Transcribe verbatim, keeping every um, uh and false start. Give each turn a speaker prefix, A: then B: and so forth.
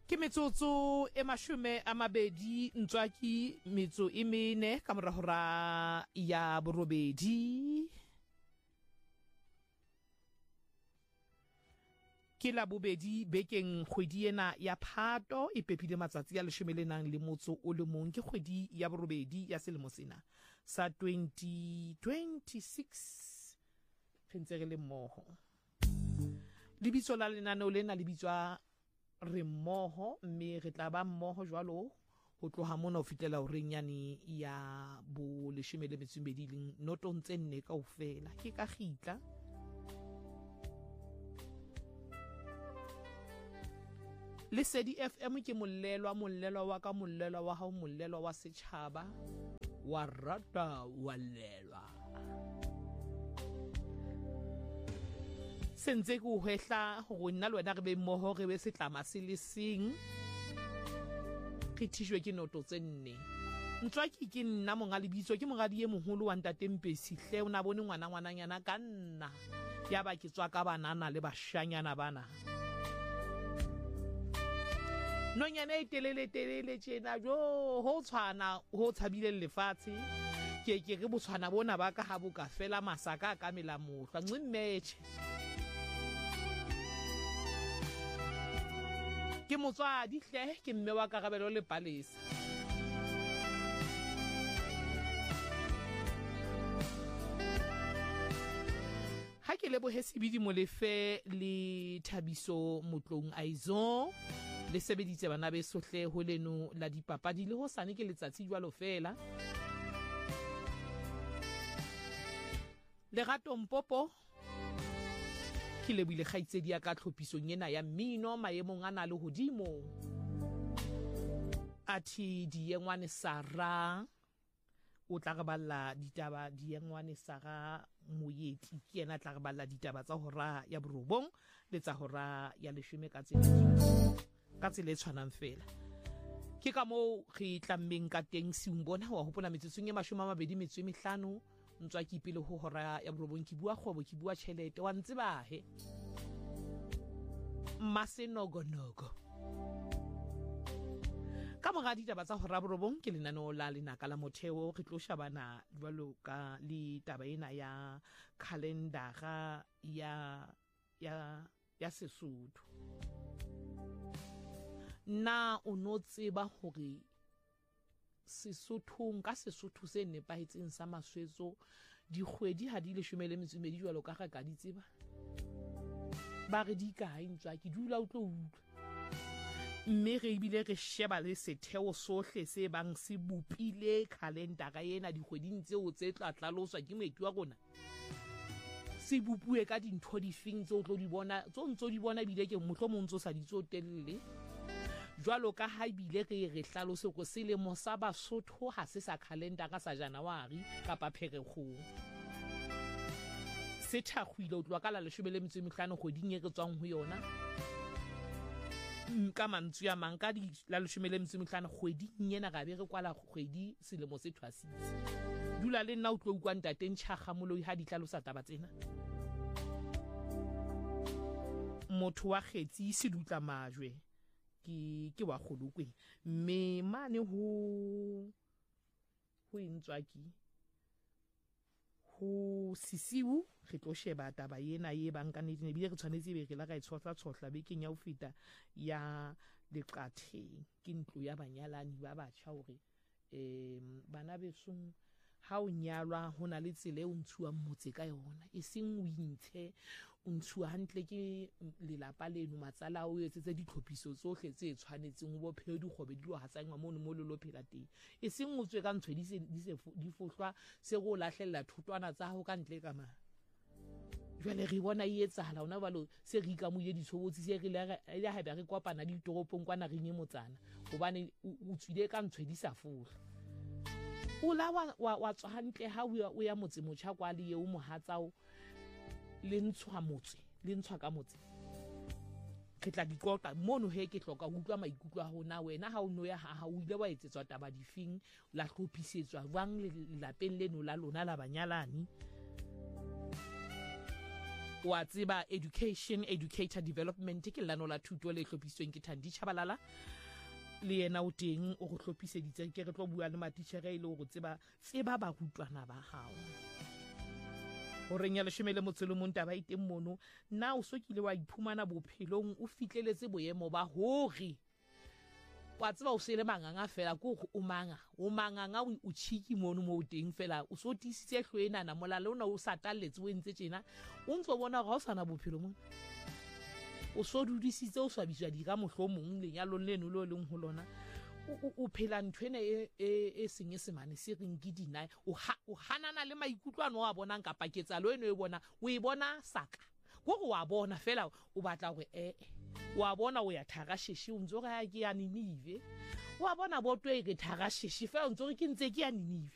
A: Ke metsotso e mashume a mabedi ntswaki metso e mene ka morahora ya borobedi. Ke la bobedi bekeng kgwedi ena ya Phato e pepile matsatsi a leshome le nang le motso o le mong ke kgwedi ya borobedi ya selemo sena sa twenty twenty-six. Re ntse re le mmoho. Lebitso la lenaneo lena le bitswa re mmoho, mme re tla ba mmoho jwalo ho tloha mona ho fitela ho reng yane ya bo leshome le metso e mebedi le notong tse nne kaofela. Ke ka khitla Lesedi F M ke mollelwa mollelwa wa ka mollelwa wa hao mollelwa wa setjhaba wa rata wa lelwa. Sentse go hwehla go nna le wena re be mmoho re be setlama se le seng re thishwe ke noto tse nne. Ntswaki ke nna monga lebitso ke moradi e moholo wa ntate Mpesihle o na bone ngwana ngwananyana ka nna ya ba ke tswa ka banana le bashanyana bana. Nonyane e telele telele tjena jo ho tshwana ho tshabile lefatshe ke ke re botshwana bona ba ka ha boka fela masaka ka mela mohla ncimmeche. Ke motswadi hle ke mme wa Karabelo le Palesa. Ha ke le bohesibidi molefe le Thabiso Motlong Aizo le sebeditse bana be sohle ho leno la dipapadi le ho sane ke letsatsi jwalo fela. Lerato Mpopo ke le buile khaitsedi ya ka tlhopisong ena ya mmino maemong ana le hodimo. Athi diengwane Sara o tla re balla ditaba diengwane Sara Moyeti ke ena tla re balla ditaba tsa hora ya borobong le tsa hora ya leshome ka tsela ka tsela e tshwanang fela. Ke ka moo re tlammeng ka teng siumbona wa hopola metsotsong e mashome a mabedi metso e mehlano Ntswaki pele ho hora ya borobong ke bua kgwebo ke bua tjhelete wa ntse bahe Masenogonogo. Ka mora ditaba tsa hora borobong ke lenaneo la lenaka la motheo re tlo shabana jwalo ka le taba ena ya kalendara ya ya ya Sesotho. Na o no tseba hore Sesothong ka Sesotho se nepahetseng sa Maswetso dikgwedi ha di leshome le metso e mebedi jwalo ka ga ka di tseba ba re di kae Ntswaki dula o tlo utlwa. Mme re ibile re sheba le setheo sohle se bang se bopile kalendara ena dikgweding tseo tse tla tlaloswa ke moeti wa rona se bopue ka dintho di fing tse o tlo di bona tso ntso di bona bile ke mohlomong ntso sa di tsotelle jwalo ka ha ibile re re hlalose go selemo sa Basotho ha se sa kalendara sa January kapa Pherekgong se thakgwile o tloa ka la leshome le metso e mehlano kgweding e re tswang ho yona ka mantswe ya mang ka di la leshome le metso e mehlano kgweding ena ga be re kwala kgwedi selemo se thwasitse. Dula le nna o tlo utlwa ntate Ntshakga moloi ha di hlalosa taba tsena. Motho wa kgetsi se dutla majwe ke ke wa kgolokwe mme mane ho ho Ntswaki ho Sisiu re tlo sheba taba ena e bang ka nnete ne bile re tshwanetse be re la ka e tshotla tshotla bekeng ya ho fita ya Leqatheng ke ntlo ya banyalani ba batjha hore em bana besong ha o nyalwa hona le tsela e o ntshuwa motse ka yona e seng o intshe o ntshuwa hantle ke lelapa leno matsala o etsetse ditlhophiso tsohle tse tshwanetseng bo pheo di kgobe di lo hatsangwa mono mo lo phela teng e seng o tswe ka ntshwe di se di fohlwa se go lahlella thutwana tsa ho ka ntle ka ma jwale re bona e etsahala ona balo se re ka moye ditshobotsi se re le ha ba re kopana di toropong kwana re nye motsana hobane o tswile ka ntshwe di sa fohlwa o la wa wa tswa hantle ha o ya motse motjha kwa le eo mohatsao le ntshwa motse le ntshwa ka motse ke tla dikota mono he ke hloka ho utlwa maikutlo a hona wena ha o no ya ha o ile wa etsetswa taba difing la hlophisetswa bang le lapeng leno la lona la banyalani wa tseba education educator development ke lano la thuto le hlophisitsweng ke Thandi Chabalala le yena o teng o go hlophiseditse ke re tlo bua le matitjhere ile go tseba tseba ba rutwana ba hao o reng ya leshome le motselo mo ntaba iteng mono na o sokile wa iphumana bophelong o fitleletse boemo ba hore wa tseba o sele manganga fela go o manga o manganga o tshiki mono mo teng fela o so tisitse hloena na molala ona o sa talletse o entse tjena o ntse bona ga o sana bophelo mo o so dudisitse o swabiswa di ka mohlomong lenyalo leno lo leng ho lona o phela nthwene e e senye semane se reng ke dina o o hanana le maikutlwano a bonang ka paketsalo eno e bona o e bona saka go go wa bona fela o batla go eh wa bona o ya thaka shishi o ntse ga ke ya Ninive wa bona botwe ke thaka shishi fela o ntse ke ntse ke ya Ninive